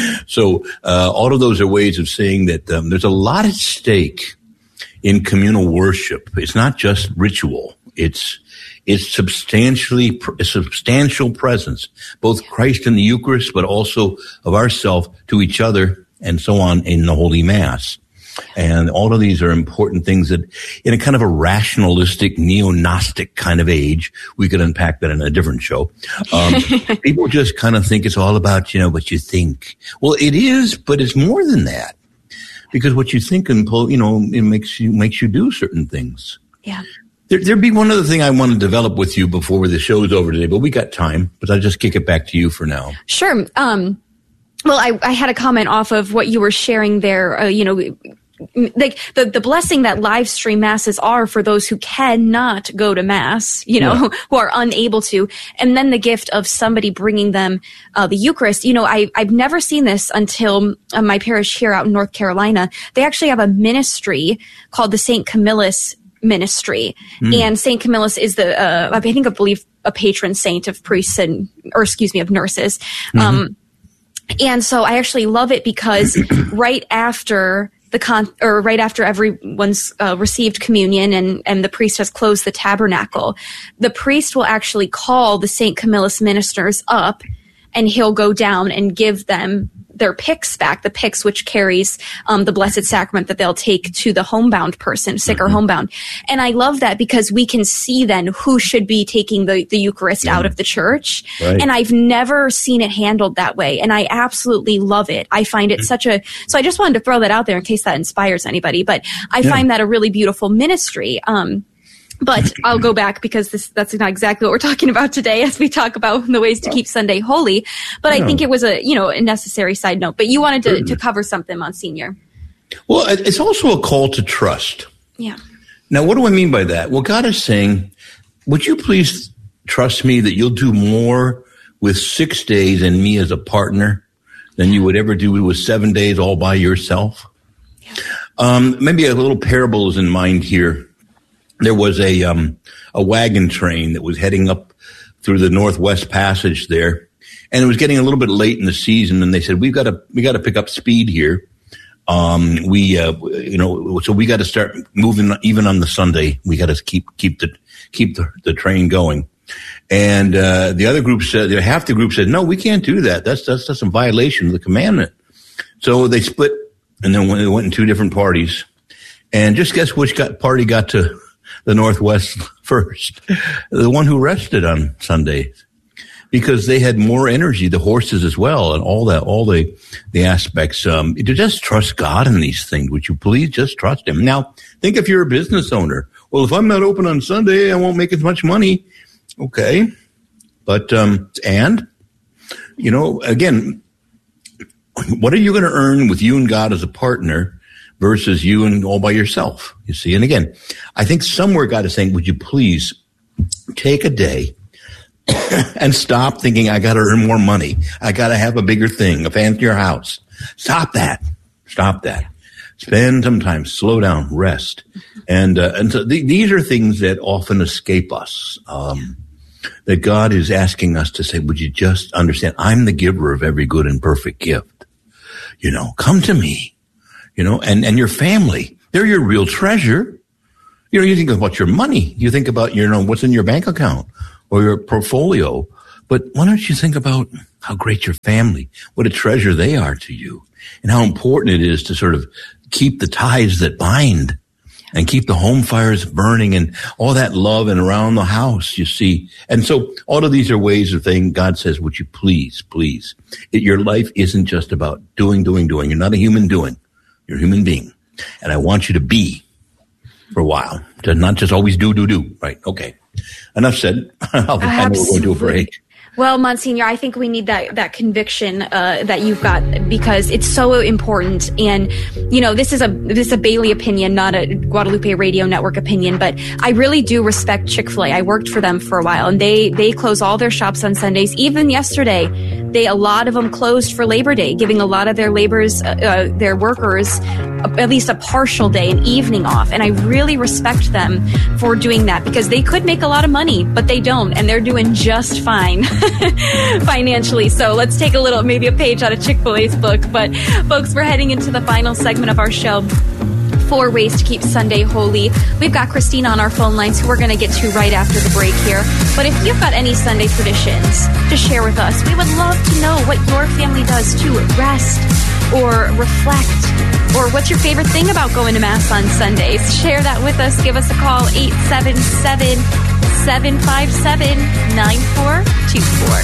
So uh, all of those are ways of saying that um, there's a lot at stake in communal worship. It's not just ritual. It's it's substantially a substantial presence, both Christ in the Eucharist, but also of ourselves to each other, and so on in the Holy Mass. And all of these are important things that in a kind of a rationalistic, neo-Gnostic kind of age, we could unpack that in a different show. Um, people just kind of think it's all about, you know, what you think. Well, it is, but it's more than that, because what you think and, you know, it makes you, makes you do certain things. Yeah. There, there'd be one other thing I want to develop with you before the show's over today, but we got time, but I'll just kick it back to you for now. Sure. Um, well, I, I had a comment off of what you were sharing there, uh, you know, like the, the blessing that live stream masses are for those who cannot go to mass, you know, yeah. who are unable to. And then the gift of somebody bringing them uh, the Eucharist. You know, I, I've never seen this until uh, my parish here out in North Carolina. They actually have a ministry called the Saint Camillus Ministry. Mm. And Saint Camillus is the, uh, I think I believe a patron saint of priests and, or excuse me, of nurses. Mm-hmm. Um, and so I actually love it because right after the con, or right after everyone's uh, received communion and, and the priest has closed the tabernacle, the priest will actually call the Saint Camillus ministers up, and he'll go down and give them their pyx back, the pyx which carries um, the Blessed Sacrament that they'll take to the homebound person, sick mm-hmm. or homebound. And I love that because we can see then who should be taking the, the Eucharist yeah. out of the church. Right. And I've never seen it handled that way. And I absolutely love it. I find it mm-hmm. such a, so I just wanted to throw that out there in case that inspires anybody. But I yeah. find that a really beautiful ministry. Um, But I'll go back because this, that's not exactly what we're talking about today as we talk about the ways to keep Sunday holy. But yeah. I think it was a, you know, a necessary side note. But you wanted to, to cover something, Monsignor. Well, it's also a call to trust. Yeah. Now, what do I mean by that? Well, God is saying, would you please trust me that you'll do more with six days and me as a partner than you would ever do with seven days all by yourself? Yeah. Um, maybe a little parable is in mind here. There was a um, a wagon train that was heading up through the Northwest Passage there, and it was getting a little bit late in the season. And they said, "We've got to we got to pick up speed here. Um, we uh, you know, so we got to start moving even on the Sunday. We got to keep keep the keep the, the train going." And uh, the other group said, half the group said, "No, we can't do that. That's that's that's a violation of the commandment." So they split, and then they went in two different parties. And just guess which got, party got to the Northwest first? The one who rested on Sundays, because they had more energy, the horses as well, and all that, all the, the aspects. Um, to just trust God in these things. Would you please just trust him? Now, think if you're a business owner. Well, if I'm not open on Sunday, I won't make as much money. Okay. But, um, and, you know, again, what are you going to earn with you and God as a partner versus you and all by yourself, you see? And again, I think somewhere God is saying, would you please take a day, and stop thinking, I got to earn more money. I got to have a bigger thing, a fancier house. Stop that. Stop that. Spend some time, slow down, rest. And, uh, and so th- these are things that often escape us. Um, that God is asking us to say, would you just understand? I'm the giver of every good and perfect gift. You know, come to me, you know, and, and your family, they're your real treasure. You know, you think about your money. You think about, you know, what's in your bank account or your portfolio. But why don't you think about how great your family, what a treasure they are to you, and how important it is to sort of keep the ties that bind and keep the home fires burning and all that love and around the house, you see. And so all of these are ways of saying, God says, would you please, please. It, your life isn't just about doing, doing, doing. You're not a human doing. You're a human being. And I want you to be for a while, to not just always do, do, do. Right. Okay. Enough said. I'll I know we're going to a break. Well, Monsignor, I think we need that that conviction uh, that you've got, because it's so important. And you know, this is a this is a Bailey opinion, not a Guadalupe Radio Network opinion. But I really do respect Chick-fil-A. I worked for them for a while, and they they close all their shops on Sundays. Even yesterday, they a lot of them closed for Labor Day, giving a lot of their laborers, uh, uh, their workers, uh, at least a partial day, an evening off. And I really respect them for doing that, because they could make a lot of money, but they don't, and they're doing just fine. Financially. So let's take a little, maybe a page out of Chick-fil-A's book. But folks, we're heading into the final segment of our show. Four ways to keep Sunday holy. We've got Christina on our phone lines, who we're going to get to right after the break here. But if you've got any Sunday traditions to share with us, we would love to know what your family does to rest or reflect, or what's your favorite thing about going to Mass on Sundays. Share that with us. Give us a call, eight seven seven, seven five seven, nine four two four.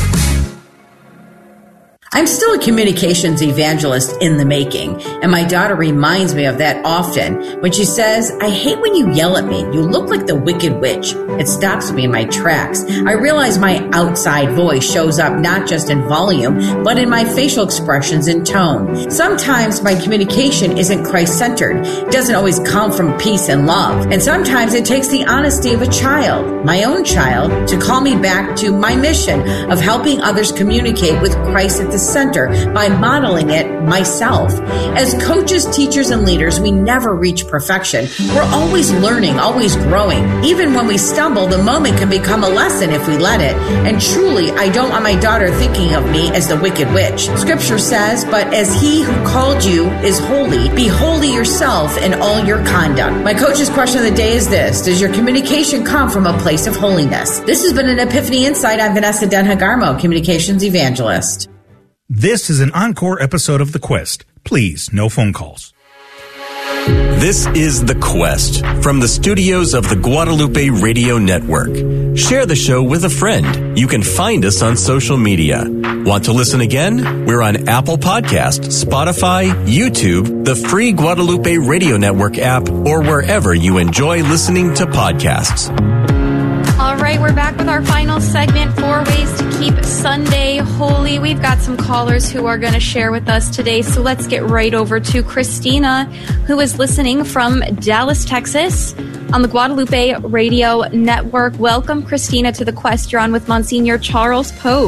I'm still a communications evangelist in the making, and my daughter reminds me of that often when she says, I hate when you yell at me. You look like the Wicked Witch. It stops me in my tracks. I realize my outside voice shows up not just in volume, but in my facial expressions and tone. Sometimes my communication isn't Christ-centered. It doesn't always come from peace and love. And sometimes it takes the honesty of a child, my own child, to call me back to my mission of helping others communicate with Christ at the center by modeling it myself. As coaches, teachers, and leaders, we never reach perfection. We're always learning, always growing. Even when we stumble, the moment can become a lesson if we let it. And truly, I don't want my daughter thinking of me as the Wicked Witch. Scripture says, but as he who called you is holy, be holy yourself in all your conduct. My coach's question of the day is this: does your communication come from a place of holiness? This has been an Epiphany Insight. I'm Vanessa Denhagarmo, Communications Evangelist. This is an encore episode of The Quest. Please, no phone calls. This is The Quest from the studios of the Guadalupe Radio Network. Share the show with a friend. You can find us on social media. Want to listen again? We're on Apple Podcast, Spotify, YouTube, the free Guadalupe Radio Network app, or wherever you enjoy listening to podcasts. All right, we're back with our final segment, four ways to keep Sunday holy. We've got some callers who are going to share with us today, so let's get right over to Christina, who is listening from Dallas, Texas, on the Guadalupe Radio Network. Welcome, Christina, to The Quest. You're on with Monsignor Charles Pope.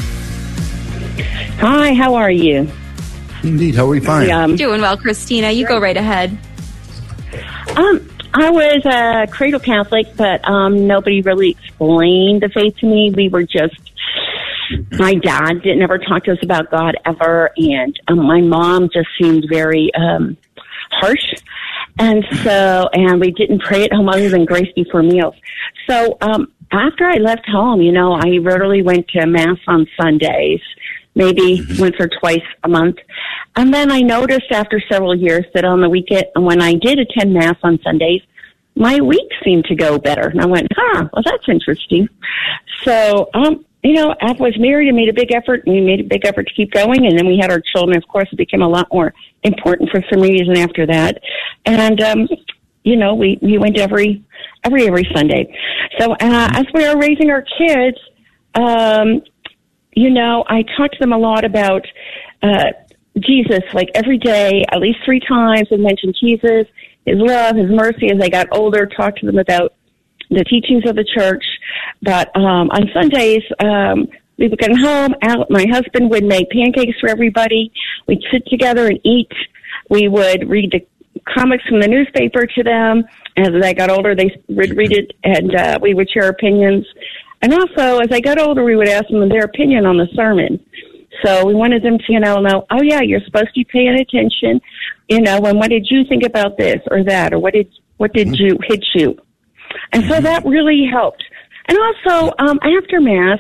Hi, how are you? Indeed, how are we fine? Um, Doing well, Christina. You go right ahead. Um. I was a cradle Catholic, but um, nobody really explained the faith to me. We were just, my dad didn't ever talk to us about God ever, and um, my mom just seemed very um, harsh. And so, and we didn't pray at home other than grace before meals. So um, after I left home, you know, I rarely went to Mass on Sundays, maybe mm-hmm. once or twice a month. And then I noticed after several years that on the weekend, when I did attend Mass on Sundays, my week seemed to go better. And I went, huh, well, that's interesting. So, um, you know, I was married and made a big effort, and we made a big effort to keep going. And then we had our children. Of course, it became a lot more important for some reason after that. And, um, you know, we, we went every, every, every Sunday. So, uh, as we were raising our kids, um, you know, I talked to them a lot about, uh, Jesus, like every day, at least three times, I mentioned Jesus, his love, his mercy. As I got older, talked to them about the teachings of the church. But um, on Sundays, um, we would come home. Out, my husband would make pancakes for everybody. We'd sit together and eat. We would read the comics from the newspaper to them. As they got older, they would read it, and uh, we would share opinions. And also, as I got older, we would ask them their opinion on the sermon. So we wanted them to, you know, know, oh, yeah, you're supposed to be paying attention, you know, and what did you think about this or that, or what did what did you hit you? And so that really helped. And also, um, after Mass,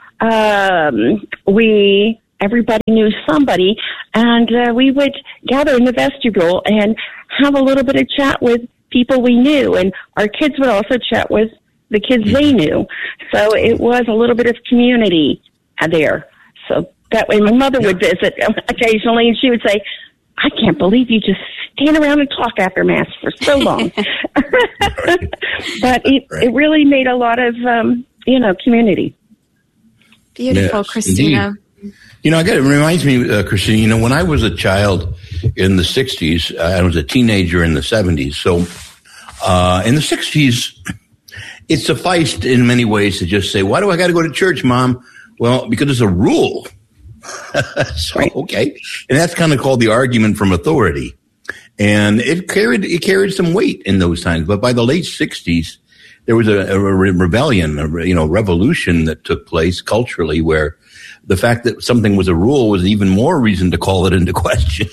um, we, everybody knew somebody, and uh, we would gather in the vestibule and have a little bit of chat with people we knew, and our kids would also chat with the kids they knew. So it was a little bit of community there. So that way my mother would visit occasionally, and she would say, I can't believe you just stand around and talk after Mass for so long. But it, right. it really made a lot of, um, you know, community. Beautiful, yes, Christina. Indeed. You know, I got, it reminds me, uh, Christina, you know, when I was a child in the sixties, uh, I was a teenager in the seventies. So uh, in the sixties, it sufficed in many ways to just say, why do I got to go to church, Mom? Well, because it's a rule. So, okay. And that's kind of called the argument from authority. And it carried, it carried some weight in those times. But by the late sixties, there was a, a rebellion, a, you know, revolution that took place culturally where the fact that something was a rule was even more reason to call it into question.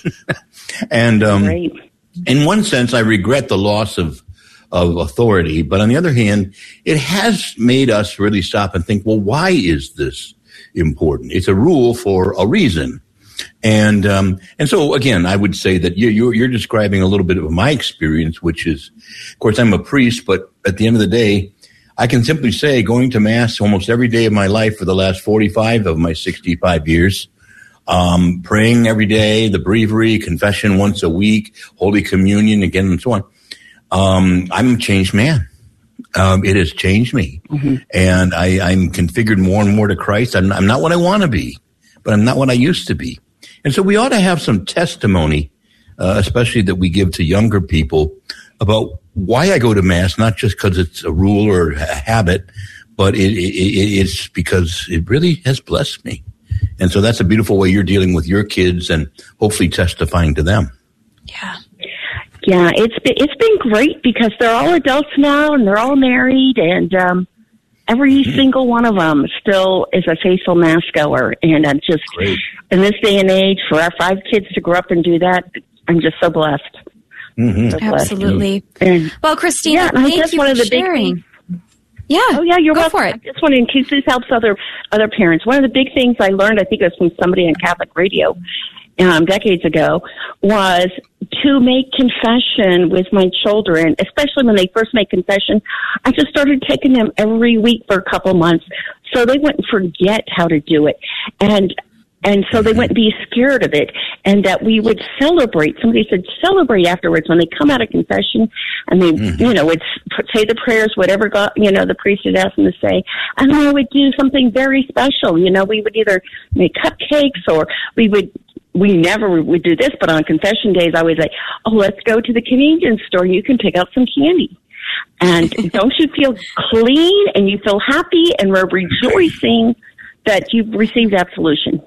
And, um, right. in one sense, I regret the loss of, of authority. But on the other hand, it has made us really stop and think, well, why is this important? It's a rule for a reason. And, um, and so again, I would say that you, you're, you're describing a little bit of my experience, which is, of course, I'm a priest, but at the end of the day, I can simply say going to Mass almost every day of my life for the last forty-five of my sixty-five years, um, praying every day, the breviary, confession once a week, Holy Communion again, and so on. Um, I'm a changed man. Um, it has changed me. Mm-hmm. And I, I'm configured more and more to Christ. I'm, I'm not what I want to be, but I'm not what I used to be. And so we ought to have some testimony, uh, especially that we give to younger people about why I go to Mass, not just because it's a rule or a habit, but it, it, it's because it really has blessed me. And so that's a beautiful way you're dealing with your kids and hopefully testifying to them. Yeah. Yeah, it's been, it's been great because they're all adults now and they're all married, and um, every mm-hmm. single one of them still is a faithful Mass goer. And I'm just, great. In this day and age, for our five kids to grow up and do that, I'm just so blessed. Mm-hmm. So Absolutely. And, well, Christina, yeah, thank you one for of the sharing. Big things. Yeah. Oh, yeah, you're go welcome. for it. I just want to, in case this helps other other parents, one of the big things I learned, I think it was from somebody on Catholic radio um, decades ago, was to make confession with my children, especially when they first make confession. I just started taking them every week for a couple months so they wouldn't forget how to do it. And And so they wouldn't be scared of it, and that we would celebrate. Somebody said celebrate afterwards when they come out of confession, and they, mm-hmm. you know, would say the prayers, whatever God, you know, the priest had asked them to say, and then I would do something very special. You know, we would either make cupcakes, or we would. We never would do this, but on confession days, I would say, "Oh, let's go to the convenience store. You can pick out some candy." And don't you feel clean and you feel happy, and we're rejoicing that you've received absolution.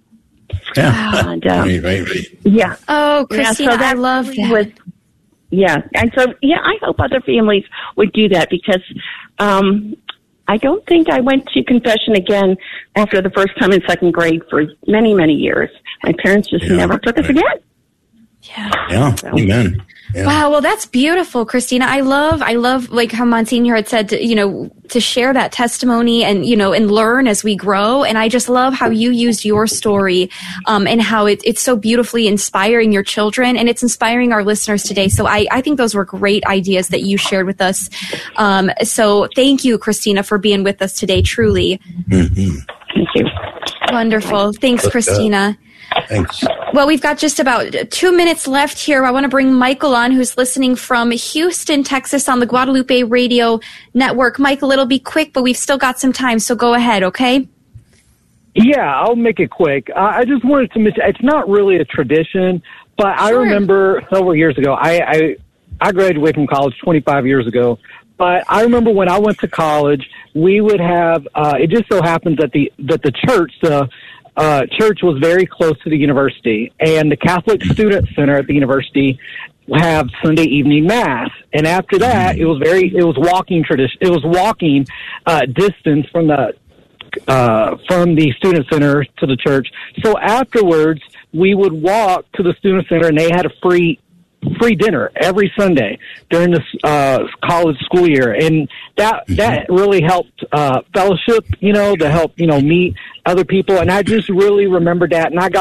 Yeah. And, um, right, right, right. Yeah. Oh, Christina, yeah, so I love that. Was, yeah. And so, yeah, I hope other families would do that because um, I don't think I went to confession again after the first time in second grade for many, many years. My parents just yeah, never took us right. again. Yeah. Yeah. So. Amen. Yeah. Wow, well, that's beautiful, Christina. I love, I love, like how Monsignor had said, to, you know, to share that testimony and, you know, and learn as we grow. And I just love how you used your story, um, and how it, it's so beautifully inspiring your children, and it's inspiring our listeners today. So I, I think those were great ideas that you shared with us. Um, so thank you, Christina, for being with us today, truly. Mm-hmm. Thank you. Wonderful. Thanks, Christina. Thanks. Well, we've got just about two minutes left here. I want to bring Michael on, who's listening from Houston, Texas on the Guadalupe Radio Network. Michael, it'll be quick, but we've still got some time, so go ahead, okay? Yeah, I'll make it quick. Uh, I just wanted to mention, it's not really a tradition, but I Sure. remember several years ago, I, I, I graduated from college twenty-five years ago, But I remember when I went to college, we would have. Uh, it just so happens that the that the church, the uh, church, was very close to the university, and the Catholic Student Center at the university have Sunday evening mass. And after that, it was very. It was walking tradition. It was walking uh, distance from the uh, from the student center to the church. So afterwards, we would walk to the student center, and they had a free. free dinner every Sunday during this uh, college school year. And that that really helped uh, fellowship, you know, to help, you know, meet other people. And I just really remember that. And I got